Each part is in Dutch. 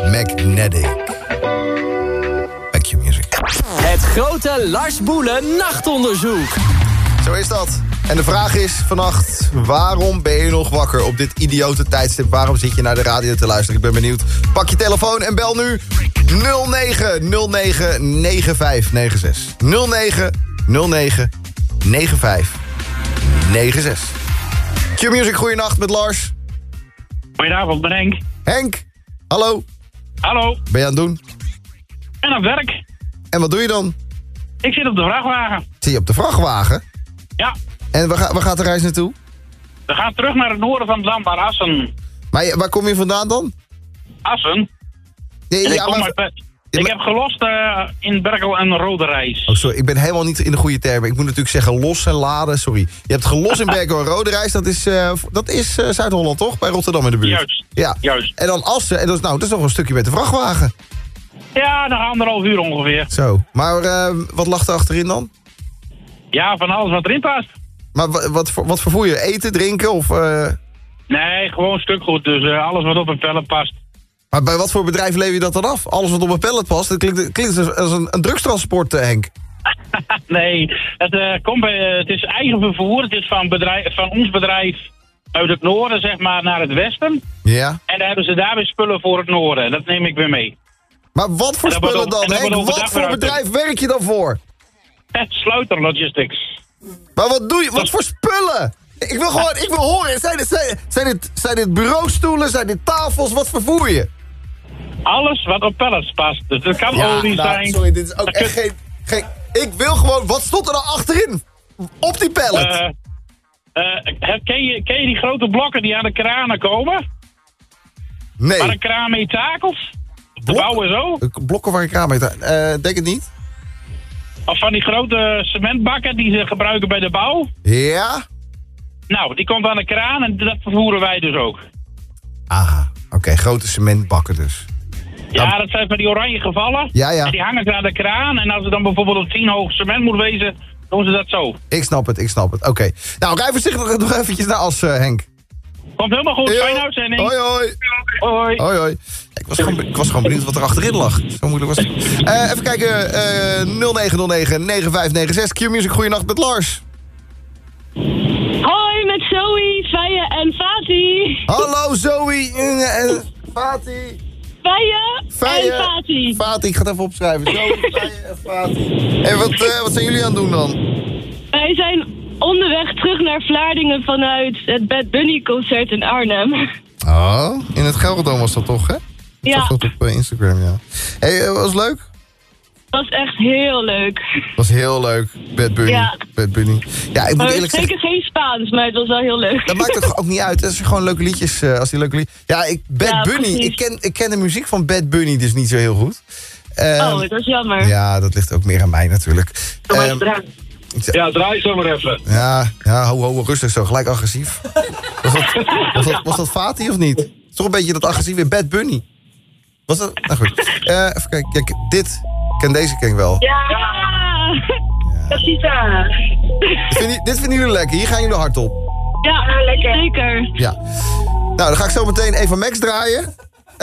Magnetic. Bij Q-Music. Het grote Lars Boelen nachtonderzoek. Zo is dat. En de vraag is vannacht, waarom ben je nog wakker op dit idiote tijdstip? Waarom zit je naar de radio te luisteren? Ik ben benieuwd. Pak je telefoon en bel nu 0909 9596. 0909 9596. Q-Music, goeienacht met Lars. Goedenavond, ben Henk. Henk, hallo. Hallo. Ben je aan het doen? En aan het werk. En wat doe je dan? Ik zit op de vrachtwagen. Zit je op de vrachtwagen? Ja. En waar gaat de reis naartoe? We gaan terug naar het noorden van het land, naar Assen. Maar waar kom je vandaan dan? Assen? Ik heb gelost in Berkel en Roderijs. Oh, sorry, ik ben helemaal niet in de goede termen. Ik moet natuurlijk zeggen los en laden, sorry. Je hebt gelost in Berkel en Roderijs, dat is Zuid-Holland toch? Bij Rotterdam in de buurt. Juist. Ja. Juist. En dan Assen, en dat is nog een stukje met de vrachtwagen. Ja, nog 1,5 uur ongeveer. Zo, maar wat lag er achterin dan? Ja, van alles wat erin past. Maar wat vervoer je? Eten, drinken of... Nee, gewoon stukgoed, dus alles wat op een pallet past. Maar bij wat voor bedrijf lever je dat dan af? Alles wat op een pallet past, dat klinkt als een drugstransport, Henk. Nee, het is eigen vervoer. Het is van ons bedrijf uit het noorden, zeg maar, naar het westen. Ja. En dan hebben ze daar weer spullen voor het noorden. Dat neem ik weer mee. Maar wat voor spullen dan, Henk? Wat voor bedrijf werk je dan voor? Sluiter Logistics. Maar wat doe je? Wat voor spullen? Ik wil horen. Zijn dit bureaustoelen? Zijn dit tafels? Wat vervoer je? Alles wat op pallets past. Dus het kan olie zijn. Sorry, dit is ook echt geen... Ik wil gewoon... Wat stond er dan achterin? Op die pallet? Ken je die grote blokken die aan de kranen komen? Nee. Waar een kraan mee takelt? Te bouwen zo? Blokken waar een kraan mee takelt? Denk het niet. Of van die grote cementbakken die ze gebruiken bij de bouw? Ja. Nou, die komt aan de kraan en dat vervoeren wij dus ook. Aha, oké, grote cementbakken dus. Ja, dat zijn van die oranje gevallen. Ja. En die hangen ze aan de kraan. En als er dan bijvoorbeeld op 10 hoog cement moet wezen, doen ze dat zo. Ik snap het. Oké. Nou, rij voorzichtig nog eventjes naar Assen, Henk. Komt helemaal goed, fijne uitzending. Hoi. Ik was gewoon benieuwd wat er achterin lag. Zo moeilijk was het. Even kijken, 0909-9596. Q-Music, goeienacht met Lars. Hoi, met Zoe, Faye en Fati. Hallo Zoe en Fati. Faye en Fati. Fati, ik ga het even opschrijven. Zoe, Faye en Fati. En wat zijn jullie aan het doen dan? Wij zijn onderweg terug naar Vlaardingen vanuit het Bad Bunny concert in Arnhem. Oh, in het Gelredome was dat toch, hè? Ik zag dat op Instagram, ja. Hey, was het leuk? Dat was echt heel leuk. Was heel leuk, Bad Bunny. Ja. Bad Bunny. Ja, ik moet eerlijk zeggen... Zeker geen Spaans, maar het was wel heel leuk. Dat maakt toch ook niet uit. Dat zijn gewoon leuke liedjes. Als die leuke liedjes... Ja, Bad Bunny. Ik ken de muziek van Bad Bunny dus niet zo heel goed. Dat is jammer. Ja, dat ligt ook meer aan mij natuurlijk. Ja, draai zo maar even. Ja, ho, rustig zo. Gelijk agressief. Was dat Fati of niet? Het is toch een beetje dat agressieve Bad Bunny. Was dat? Nou goed. Even kijken. Kijk, deze ken ik wel. Ja. Dit vinden jullie lekker. Hier gaan jullie hard op. Ja, lekker. Zeker. Ja. Nou, dan ga ik zo meteen Eva Max draaien.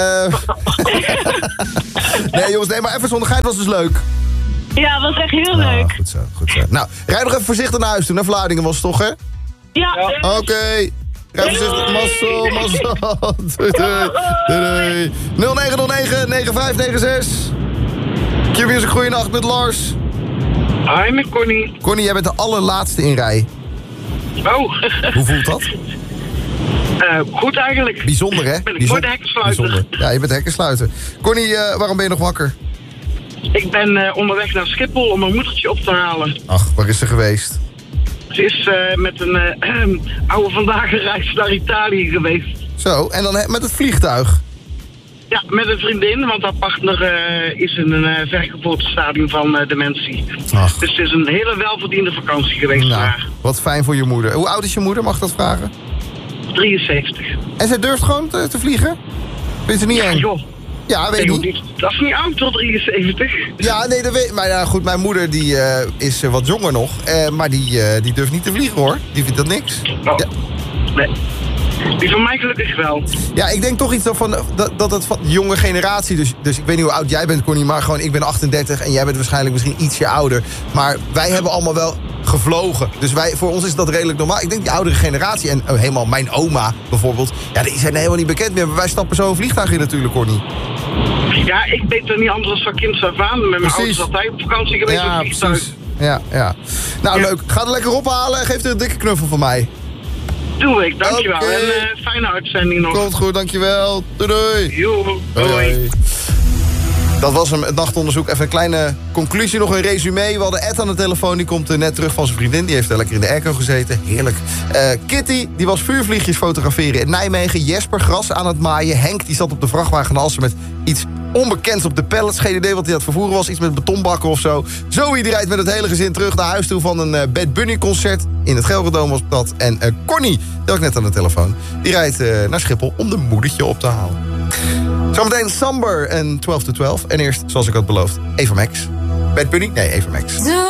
Nee jongens, maar even zonder geit was dus leuk. Ja, was echt heel leuk. Goed zo. Nou, rij nog even voorzichtig naar huis toe. Naar Vlaardingen was het toch, hè? Ja. Oké. Rij voorzichtig. Mazzel. Doei. 0909-9596. Q-Music, goeienacht met Lars. Hi, met Connie. Connie, jij bent de allerlaatste in rij. Oh. Hoe voelt dat? Goed eigenlijk. Bijzonder, hè? Ben ik voor de hekkensluiter. Ja, je bent hekkensluiter. Connie, waarom ben je nog wakker? Ik ben onderweg naar Schiphol om mijn moedertje op te halen. Ach, waar is ze geweest? Ze is met een oude vandaag reis naar Italië geweest. Zo, en dan met het vliegtuig? Ja, met een vriendin, want haar partner is in een vergeboortestadium van dementie. Ach. Dus het is een hele welverdiende vakantie geweest voor haar. Wat fijn voor je moeder. Hoe oud is je moeder, mag ik dat vragen? 73. En zij durft gewoon te vliegen? Vindt ze niet eng? Joh. Ja, weet ik niet. Dat is niet oud tot 73. Ja, nee, dat weet. Maar ja, goed, mijn moeder die is wat jonger nog. Maar die durft niet te vliegen, hoor. Die vindt dat niks. Oh. Ja. Nee. Die van mij gelukkig wel. Ja, ik denk toch iets van, dat het van de jonge generatie... Dus ik weet niet hoe oud jij bent, Connie... maar gewoon ik ben 38 en jij bent waarschijnlijk misschien ietsje ouder. Maar wij hebben allemaal wel gevlogen. Dus voor ons is dat redelijk normaal. Ik denk die oudere generatie en helemaal mijn oma bijvoorbeeld... ja, die zijn helemaal niet bekend meer. Maar wij stappen zo een vliegtuig in natuurlijk, Connie. Ja, ik weet er niet anders dan van kinds af aan. Met mijn ouders altijd op vakantie geweest op het vliegtuig. Precies. Ja. Nou, leuk. Ga er lekker ophalen en geef er een dikke knuffel van mij. Doe ik, dankjewel. Okay. En fijne uitzending nog. Komt goed, dankjewel. Doei. Jo, doei. Dat was hem, het nachtonderzoek. Even een kleine conclusie, nog een resume. We hadden Ed aan de telefoon, die komt net terug van zijn vriendin. Die heeft lekker in de airco gezeten, heerlijk. Kitty, die was vuurvliegjes fotograferen in Nijmegen. Jesper, gras aan het maaien. Henk, die zat op de vrachtwagen Assen met iets onbekends op de pallets. Geen idee wat hij aan het vervoeren was, iets met betonbakken of zo. Zoe, die rijdt met het hele gezin terug naar huis toe van een Bad Bunny concert. In het Gelredome was dat. En Connie, die had ik net aan de telefoon. Die rijdt naar Schiphol om de moedertje op te halen. Zometeen Samber en 12 to 12. En eerst, zoals ik had beloofd, Eva Max. Bad Bunny? Nee, Eva Max.